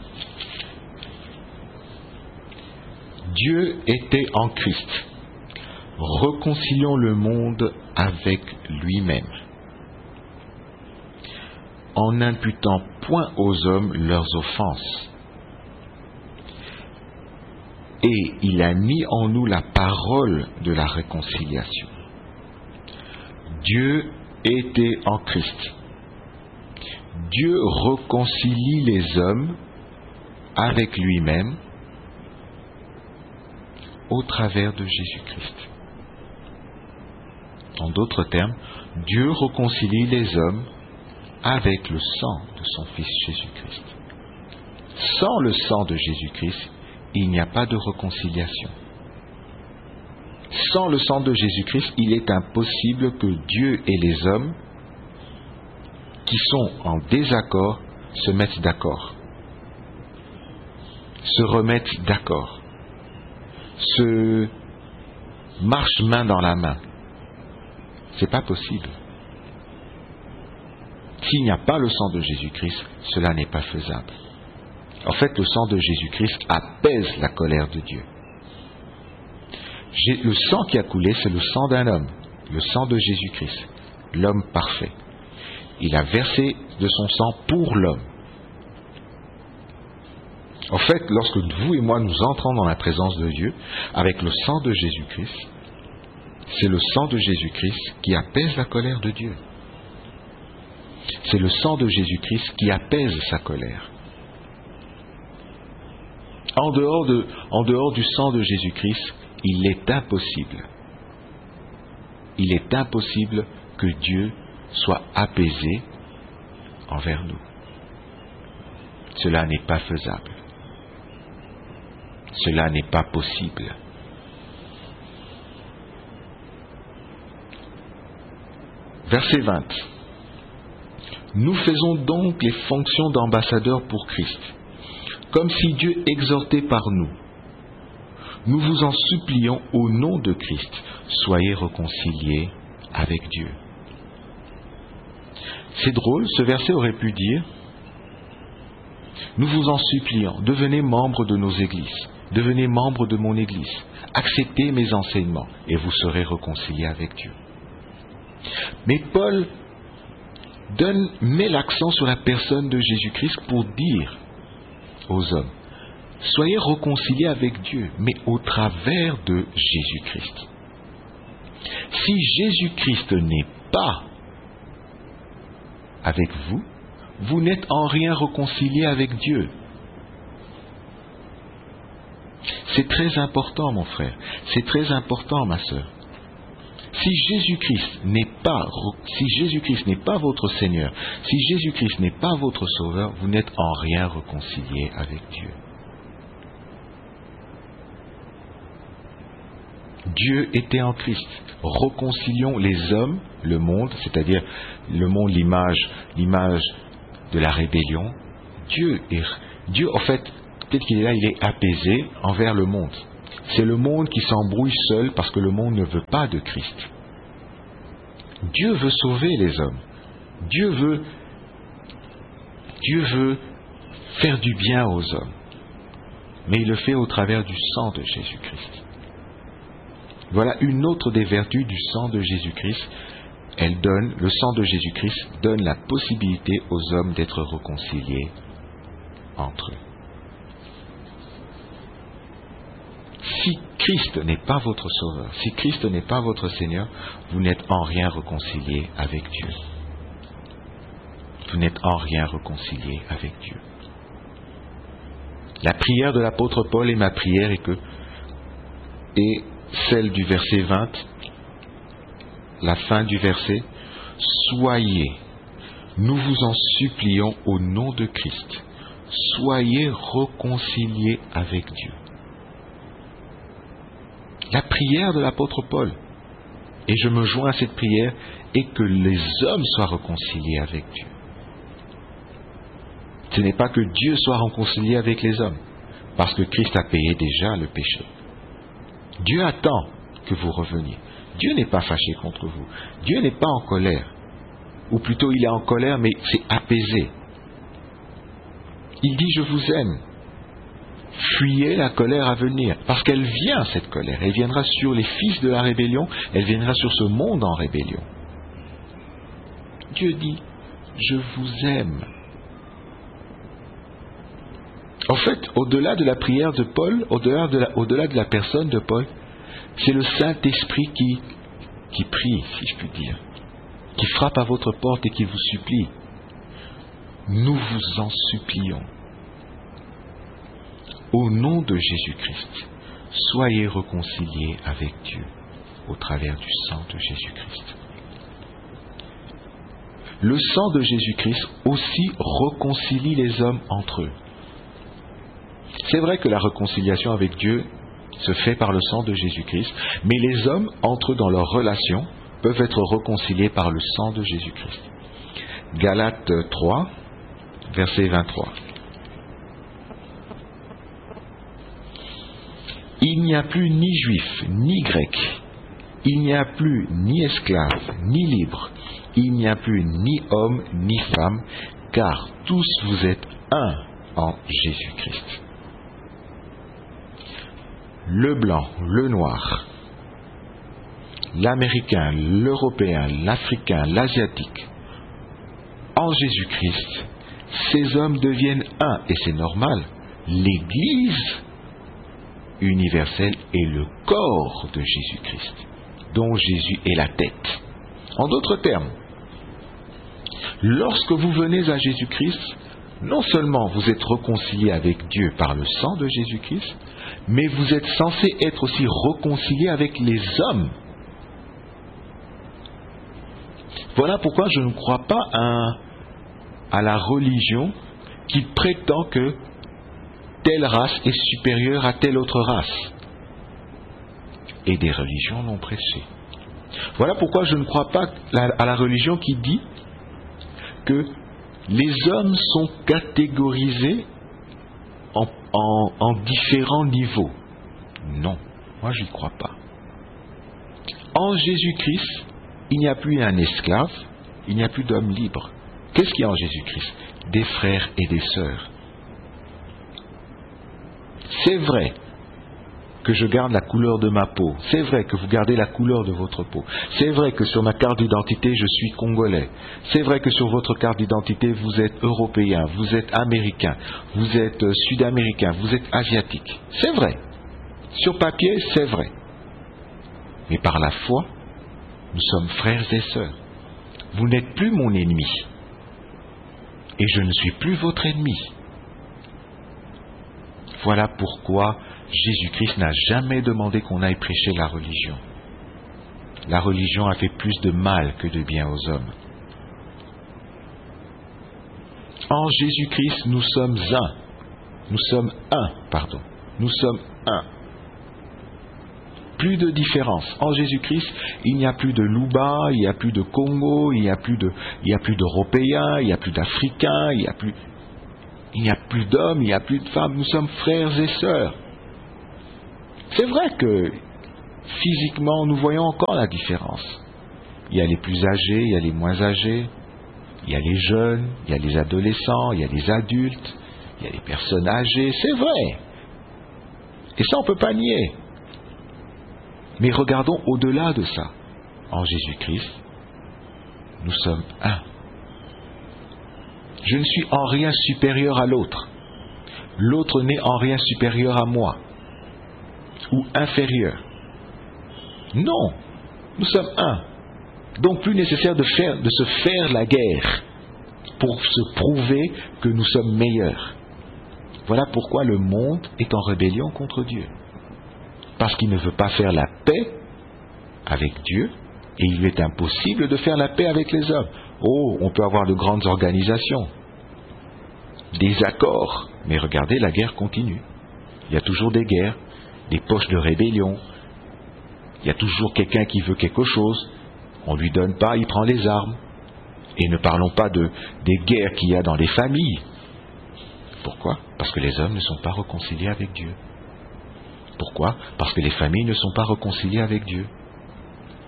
Dieu était en Christ, réconciliant le monde avec lui-même, en n'imputant point aux hommes leurs offenses. Et il a mis en nous la parole de la réconciliation. Dieu était en Christ. Dieu réconcilie les hommes avec lui-même au travers de Jésus-Christ. En d'autres termes, Dieu réconcilie les hommes avec le sang de son Fils Jésus-Christ. Sans le sang de Jésus-Christ, il n'y a pas de réconciliation. Sans le sang de Jésus-Christ, il est impossible que Dieu et les hommes qui sont en désaccord se mettent d'accord, se remettent d'accord, se marchent main dans la main. C'est pas possible. S'il n'y a pas le sang de Jésus-Christ, cela n'est pas faisable. En fait, le sang de Jésus-Christ apaise la colère de Dieu. Le sang qui a coulé, c'est le sang d'un homme, le sang de Jésus-Christ, l'homme parfait. Il a versé de son sang pour l'homme. En fait, lorsque vous et moi nous entrons dans la présence de Dieu, avec le sang de Jésus-Christ, c'est le sang de Jésus-Christ qui apaise la colère de Dieu. C'est le sang de Jésus-Christ qui apaise sa colère. En dehors du sang de Jésus-Christ, il est impossible que Dieu soit apaisé envers nous. Cela n'est pas faisable. Cela n'est pas possible. Verset 20. Nous faisons donc les fonctions d'ambassadeurs pour Christ, comme si Dieu exhortait par nous. Nous vous en supplions au nom de Christ, soyez réconciliés avec Dieu. C'est drôle, ce verset aurait pu dire, nous vous en supplions, devenez membres de nos églises, devenez membres de mon église, acceptez mes enseignements et vous serez réconciliés avec Dieu. Mais Paul met l'accent sur la personne de Jésus-Christ pour dire aux hommes, soyez réconciliés avec Dieu, mais au travers de Jésus-Christ. Si Jésus-Christ n'est pas avec vous, vous n'êtes en rien réconciliés avec Dieu. C'est très important, mon frère. C'est très important, ma sœur. Si Jésus-Christ n'est pas votre Seigneur, si Jésus-Christ n'est pas votre Sauveur, vous n'êtes en rien réconciliés avec Dieu. Dieu était en Christ. Réconcilions les hommes, le monde, c'est-à-dire le monde, l'image de la rébellion, Dieu, en fait, peut-être qu'il est là, il est apaisé envers le monde. C'est le monde qui s'embrouille seul parce que le monde ne veut pas de Christ. Dieu veut sauver les hommes. Dieu veut faire du bien aux hommes. Mais il le fait au travers du sang de Jésus-Christ. Voilà une autre des vertus du sang de Jésus-Christ. Le sang de Jésus-Christ donne la possibilité aux hommes d'être réconciliés entre eux. Si Christ n'est pas votre sauveur, si Christ n'est pas votre Seigneur, vous n'êtes en rien réconcilié avec Dieu. Vous n'êtes en rien réconcilié avec Dieu. La prière de l'apôtre Paul et ma prière est celle du verset 20, la fin du verset, soyez, nous vous en supplions au nom de Christ, soyez réconciliés avec Dieu. La prière de l'apôtre Paul, et je me joins à cette prière, est que les hommes soient réconciliés avec Dieu. Ce n'est pas que Dieu soit réconcilié avec les hommes, parce que Christ a payé déjà le péché. Dieu attend que vous reveniez. Dieu n'est pas fâché contre vous. Dieu n'est pas en colère. Ou plutôt, il est en colère, mais c'est apaisé. Il dit, je vous aime. Fuyez la colère à venir, parce qu'elle vient, cette colère. Elle viendra sur les fils de la rébellion, elle viendra sur ce monde en rébellion. Dieu dit, je vous aime. En fait, au-delà de la prière de Paul, au-delà de la personne de Paul, c'est le Saint-Esprit qui prie, si je puis dire, qui frappe à votre porte et qui vous supplie. Nous vous en supplions. Au nom de Jésus-Christ, soyez réconciliés avec Dieu au travers du sang de Jésus-Christ. Le sang de Jésus-Christ aussi réconcilie les hommes entre eux. C'est vrai que la réconciliation avec Dieu se fait par le sang de Jésus-Christ, mais les hommes, entre eux dans leur relation, peuvent être réconciliés par le sang de Jésus-Christ. Galates 3, verset 23. Il n'y a plus ni juif, ni grec, il n'y a plus ni esclave, ni libre, il n'y a plus ni homme, ni femme, car tous vous êtes un en Jésus-Christ. Le blanc, le noir, l'américain, l'européen, l'africain, l'asiatique, en Jésus-Christ, ces hommes deviennent un, et c'est normal. L'Église universelle est le corps de Jésus-Christ, dont Jésus est la tête. En d'autres termes, lorsque vous venez à Jésus-Christ, non seulement vous êtes réconciliés avec Dieu par le sang de Jésus-Christ, mais vous êtes censé être aussi réconciliés avec les hommes. Voilà pourquoi je ne crois pas à la religion qui prétend que telle race est supérieure à telle autre race. Et des religions l'ont prêché. Voilà pourquoi je ne crois pas à la religion qui dit que les hommes sont catégorisés en différents niveaux. Non, moi je n'y crois pas. En Jésus-Christ, il n'y a plus un esclave, il n'y a plus d'homme libre. Qu'est-ce qu'il y a en Jésus-Christ? Des frères et des sœurs. C'est vrai que je garde la couleur de ma peau. C'est vrai que vous gardez la couleur de votre peau. C'est vrai que sur ma carte d'identité, je suis congolais. C'est vrai que sur votre carte d'identité, vous êtes européen, vous êtes américain, vous êtes sud-américain, vous êtes asiatique. C'est vrai. Sur papier, c'est vrai. Mais par la foi, nous sommes frères et sœurs. Vous n'êtes plus mon ennemi. Et je ne suis plus votre ennemi. Voilà pourquoi Jésus-Christ n'a jamais demandé qu'on aille prêcher la religion. La religion a fait plus de mal que de bien aux hommes. En Jésus-Christ, nous sommes un. Nous sommes un. plus de différence. En Jésus-Christ, il n'y a plus de Louba, il n'y a plus de Congo, il n'y a plus d'Européens, il n'y a plus d'Africains, il n'y a plus d'hommes, il n'y a plus de femmes. Nous sommes frères et sœurs. C'est vrai que physiquement, nous voyons encore la différence. Il y a les plus âgés, il y a les moins âgés, il y a les jeunes, il y a les adolescents, il y a les adultes, il y a les personnes âgées, c'est vrai. Et ça, on ne peut pas nier. Mais regardons au-delà de ça. En Jésus-Christ, nous sommes un. Je ne suis en rien supérieur à l'autre. L'autre n'est en rien supérieur à moi. Ou inférieur. Non, nous sommes un. Donc plus nécessaire de se faire la guerre pour se prouver que nous sommes meilleurs. Voilà pourquoi le monde est en rébellion contre Dieu. Parce qu'il ne veut pas faire la paix avec Dieu, et il lui est impossible de faire la paix avec les hommes. Oh, on peut avoir de grandes organisations, des accords, mais regardez, la guerre continue. Il y a toujours des guerres, des poches de rébellion. Il y a toujours quelqu'un qui veut quelque chose, on ne lui donne pas, il prend les armes. Et ne parlons pas des guerres qu'il y a dans les familles. Pourquoi ? Parce que les hommes ne sont pas réconciliés avec Dieu. Pourquoi ? Parce que les familles ne sont pas réconciliées avec Dieu. Pourquoi ?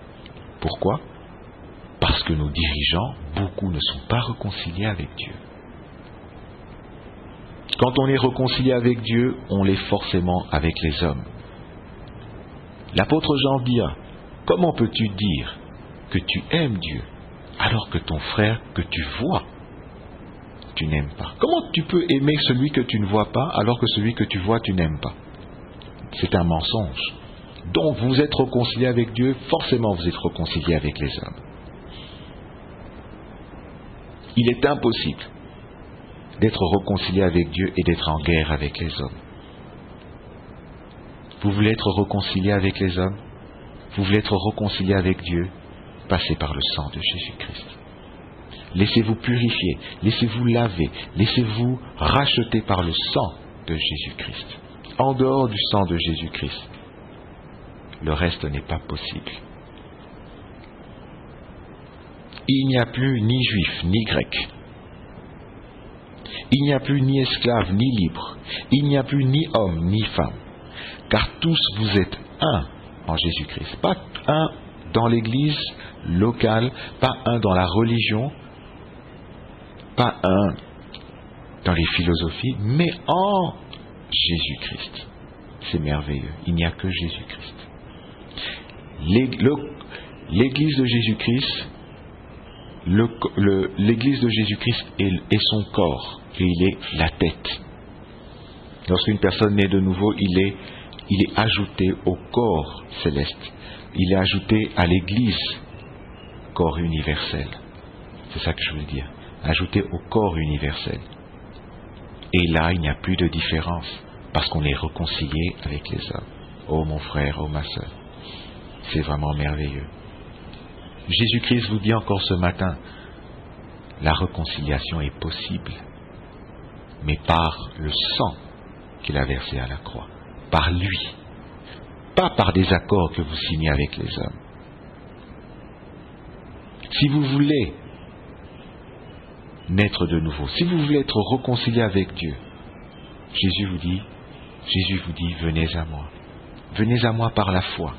Parce que nos dirigeants, beaucoup ne sont pas réconciliés avec Dieu. Quand on est réconcilié avec Dieu, on l'est forcément avec les hommes. L'apôtre Jean dira, comment peux-tu dire que tu aimes Dieu alors que ton frère que tu vois, tu n'aimes pas? Comment tu peux aimer celui que tu ne vois pas alors que celui que tu vois, tu n'aimes pas? C'est un mensonge. Donc vous êtes réconcilié avec Dieu, forcément vous êtes réconcilié avec les hommes. Il est impossible d'être réconcilié avec Dieu et d'être en guerre avec les hommes. Vous voulez être réconcilié avec les hommes? Vous voulez être réconcilié avec Dieu? Passez par le sang de Jésus-Christ. Laissez-vous purifier, laissez-vous laver, laissez-vous racheter par le sang de Jésus-Christ. En dehors du sang de Jésus-Christ, le reste n'est pas possible. Il n'y a plus ni juif, ni grec. Il n'y a plus ni esclave, ni libre. Il n'y a plus ni homme, ni femme. Car tous vous êtes un en Jésus-Christ. Pas un dans l'église locale, pas un dans la religion, pas un dans les philosophies, mais en Jésus-Christ. C'est merveilleux. Il n'y a que Jésus-Christ. L'église de Jésus-Christ, l'église de Jésus-Christ est son corps et il est la tête. Lorsqu'une personne naît de nouveau, il est ajouté au corps céleste. Il est ajouté à l'église, corps universel. C'est ça que je veux dire. Ajouté au corps universel. Et là, il n'y a plus de différence, parce qu'on est réconcilié avec les hommes. Oh mon frère, oh ma sœur, c'est vraiment merveilleux. Jésus-Christ vous dit encore ce matin, la réconciliation est possible, mais par le sang qu'il a versé à la croix, par lui, pas par des accords que vous signez avec les hommes. Si vous voulez naître de nouveau, si vous voulez être réconcilié avec Dieu, Jésus vous dit, venez à moi. Venez à moi par la foi.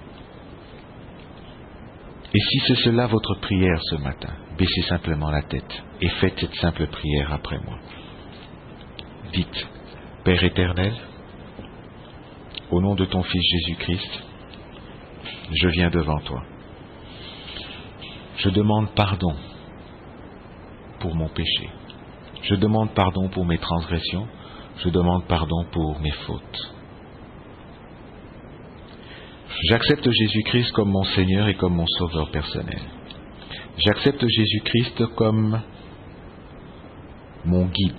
Et si c'est cela votre prière ce matin, baissez simplement la tête et faites cette simple prière après moi. Dites, Père éternel, au nom de ton Fils Jésus-Christ, je viens devant toi. Je demande pardon pour mon péché. Je demande pardon pour mes transgressions. Je demande pardon pour mes fautes. J'accepte Jésus-Christ comme mon Seigneur et comme mon Sauveur personnel. J'accepte Jésus-Christ comme mon guide.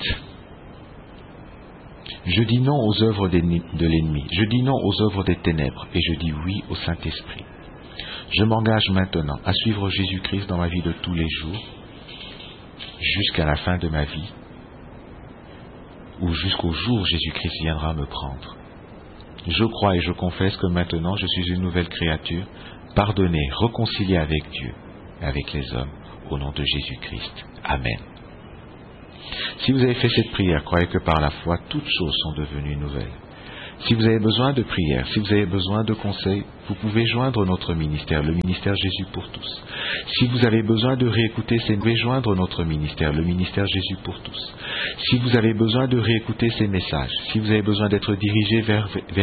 Je dis non aux œuvres de l'ennemi. Je dis non aux œuvres des ténèbres et je dis oui au Saint-Esprit. Je m'engage maintenant à suivre Jésus-Christ dans ma vie de tous les jours, jusqu'à la fin de ma vie, ou jusqu'au jour où Jésus-Christ viendra me prendre. Je crois et je confesse que maintenant je suis une nouvelle créature, pardonnée, réconciliée avec Dieu et avec les hommes, au nom de Jésus-Christ. Amen. Si vous avez fait cette prière, croyez que par la foi, toutes choses sont devenues nouvelles. Si vous avez besoin de prière, si vous avez besoin de conseils, vous pouvez joindre notre ministère, le ministère Jésus pour tous. Si vous avez besoin de réécouter vous pouvez joindre notre ministère, le ministère Jésus pour tous. Si vous avez besoin de réécouter ces messages, si vous avez besoin d'être dirigé vers